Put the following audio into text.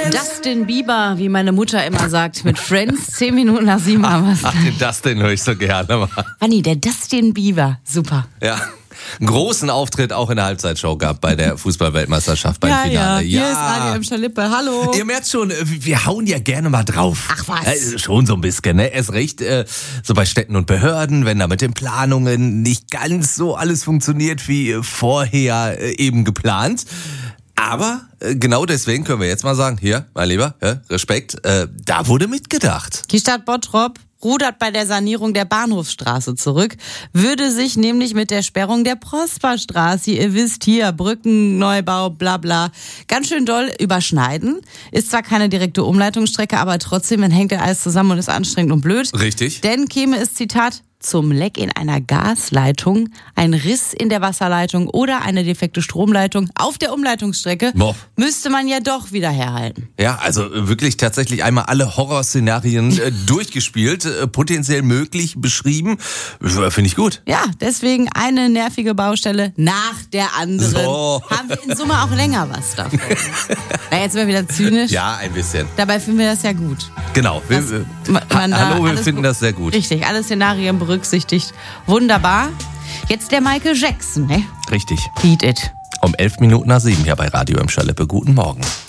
Dustin Bieber, wie meine Mutter immer sagt, mit Friends, 10 Minuten nach 7 haben wir's. Ach, den Dustin höre ich so gerne. Wanni, der Dustin Bieber, super. Ja. Einen großen Auftritt auch in der Halbzeitshow gab bei der Fußball-Weltmeisterschaft beim Finale. Hier ist Radio im Schalippe, hallo. Ihr merkt schon, wir hauen ja gerne mal drauf. Ach was. Schon so ein bisschen, ne? Erst recht so bei Städten und Behörden, wenn da mit den Planungen nicht ganz so alles funktioniert wie vorher eben geplant. Aber genau deswegen können wir jetzt mal sagen, hier, mein Lieber, Respekt, da wurde mitgedacht. Die Stadt Bottrop rudert bei der Sanierung der Bahnhofsstraße zurück, würde sich nämlich mit der Sperrung der Prosperstraße, ihr wisst hier, Brückenneubau, bla bla, ganz schön doll überschneiden. Ist zwar keine direkte Umleitungsstrecke, aber trotzdem, dann hängt ja alles zusammen und ist anstrengend und blöd. Richtig. Denn käme es, Zitat, zum Leck in einer Gasleitung, ein Riss in der Wasserleitung oder eine defekte Stromleitung auf der Umleitungsstrecke, müsste man ja doch wieder herhalten. Ja, also wirklich tatsächlich einmal alle Horrorszenarien durchgespielt, potenziell möglich beschrieben. Finde ich gut. Ja, deswegen eine nervige Baustelle nach der anderen. So. Haben wir in Summe auch länger was davon. Na, jetzt sind wir wieder zynisch. Ja, ein bisschen. Dabei finden wir das ja gut. Genau. Hallo, wir finden das sehr gut. Richtig, alle Szenarien berücksichtigt. Wunderbar. Jetzt der Michael Jackson, ne? Richtig. Beat It. Um 11 Minuten nach 7 hier bei Radio im Schalippe. Guten Morgen.